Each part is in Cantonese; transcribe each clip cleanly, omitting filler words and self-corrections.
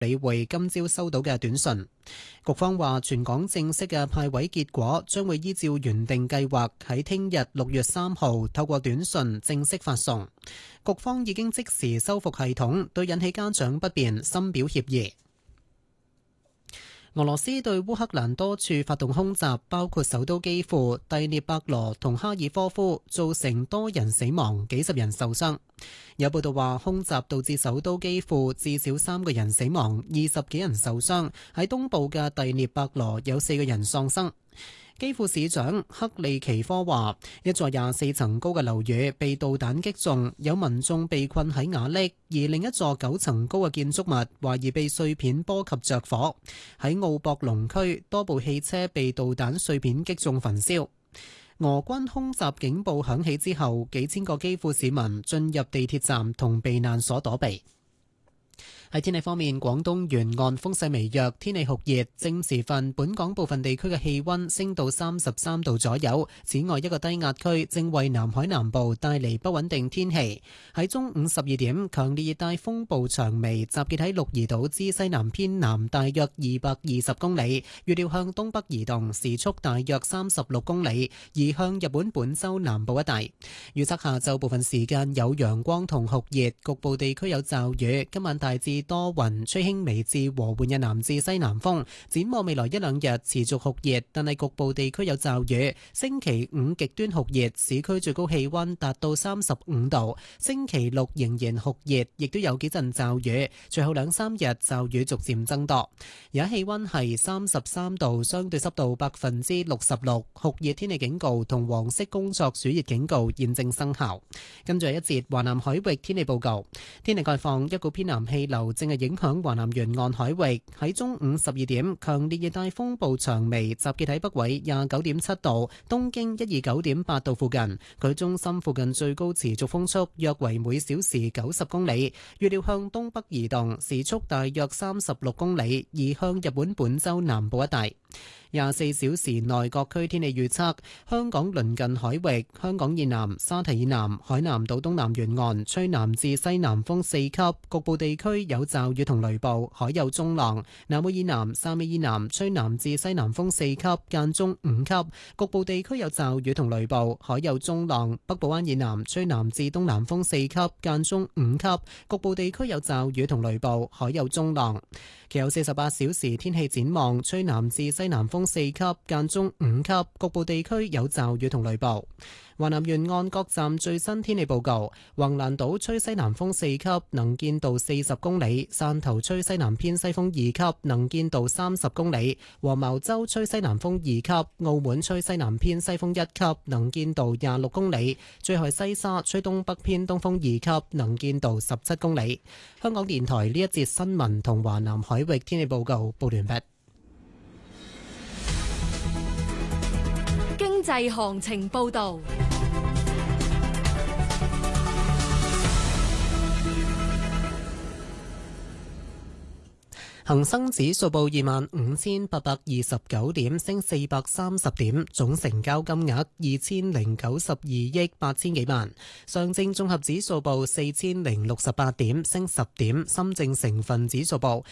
理會今朝收到嘅短訊。局方話，全港正式嘅派位結果將會依照原定計劃喺聽日6月3號透過短訊正式發送。局方已經即時修復系統，對引起家長不便深表歉意。俄羅斯對烏克蘭多處發動空襲，包括首都基輔、第聶伯羅同哈爾科夫，造成多人死亡，幾十人受傷。有報道話，空襲導致首都基輔至少3個人死亡，20幾人受傷。喺東部嘅第聶伯羅有4個人喪生。基輔市長克利奇科話，一座24層高嘅樓宇被導彈擊中，有民眾被困喺瓦礫，而另一座9層高嘅建築物懷疑被碎片波及着火。喺奧博龍區，多部汽車被導彈碎片擊中焚燒。俄軍空襲警報響起之後，幾千個基輔市民進入地鐵站同避難所躲避。喺天氣方面，廣東沿岸風勢微弱，天氣酷熱。正時分，本港部分地區嘅氣溫升到33度左右。此外，一個低壓區正為南海南部帶嚟不穩定天氣。喺中午12點，強烈熱帶風暴長眉集結喺鹿兒島之西南偏南大約220公里，預料向東北移動，時速大約36公里，移向日本本州南部一帶。預測下晝部分時間有陽光同酷熱，局部地區有驟雨。今晚大致多雲，吹輕微至和緩嘅南至西南風。展望未來一兩日持續酷熱，但係局部地區有驟雨。星期五極端酷熱，市區最高氣溫達到35度。星期六仍然酷熱，亦都有幾陣驟雨。隨後兩三日驟雨逐漸增多。而家氣溫係33度，相對濕度66%，酷熱天氣警告同黃色工作暑熱警告現正生效。跟住一節華南海域天氣報告，天氣概況，一股偏南氣流正係影響華南沿岸海域。喺中午12點，強烈熱帶風暴長眉集結喺北緯29.7度、東經129.8度附近。佢中心附近最高持續風速約為每小時90公里，預料向東北移動，時速大約36公里，移向日本本州南部一帶。24小時內各區天氣預測：香港鄰近海域、香港以南、沙堤以南、海南島東南沿岸吹南至西南風4級，局部地區有驟雨同雷暴，海有中浪；南澳以南、汕尾以南吹南至西南風4級，間中5級，局部地區有驟雨同雷暴，海有中浪；北部灣以南吹南至東南風4級，間中5級，局部地區有驟雨同雷暴，海有中浪。其後48小時天氣展望，吹南至西南風4級，間中5級，局部地區有驟雨同雷暴。華南沿岸各站最新天氣報告：橫瀾島吹西南風4級，能見度40公里；汕頭吹西南偏西風2級，能見度30公里；黃茅洲吹西南風2級，澳門吹西南偏西風1級，能見度26公里；最後西沙吹東北偏東風2級，能見度17公里。香港電台呢一節新聞同華南海域天氣報告報完畢。 經濟行情報道。 恒生指數報25,829點，升430點，總成交金額2092億8000幾萬。上證綜合指數報4068點，升10點。深證成分指數報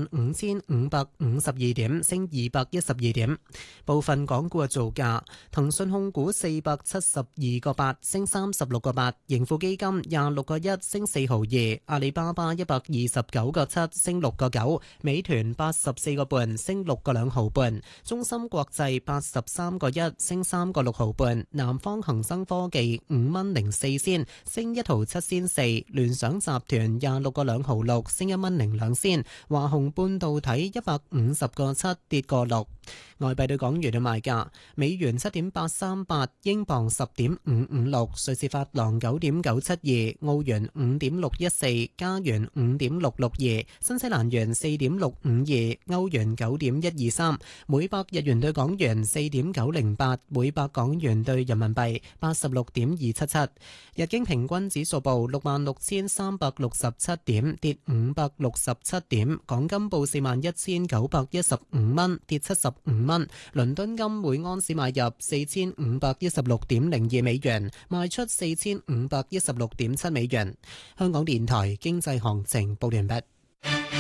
15552點，升212點。部分港股嘅造價：騰訊控股472個8，升36個8；盈富基金26個1，升4毫2；阿里巴巴129個7，升6個9。美團84個半，升6個2毫半；中芯國際83個1，升3個6毫半；南方恒生科技5蚊04仙，升1毫7仙4；聯想集團26個2毫6，升1蚊02仙；華虹半導體150個7，跌個6。外幣對港元嘅賣價：美元7.838，英鎊10.556，瑞士法郎9.972，澳元5.614，加元5.662，新西蘭元4.652，歐元9.123，每百日元對港元4.908，每百港元對人民幣86.277。日經平均指數報66,367點，跌567點。港金報41,915蚊，跌75蚊。倫敦金每安士買入4516.02美元，賣出4516.7美元。香港電台經濟行情報完畢。